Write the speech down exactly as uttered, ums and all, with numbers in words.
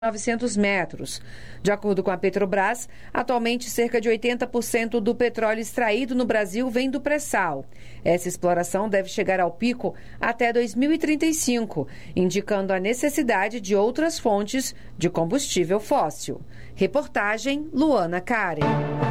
novecentos metros. De acordo com a Petrobras, atualmente cerca de oitenta por cento do petróleo extraído no Brasil vem do pré-sal. Essa exploração deve chegar ao pico até dois mil e trinta e cinco, indicando a necessidade de outras fontes de combustível fóssil. Reportagem Luana Karen.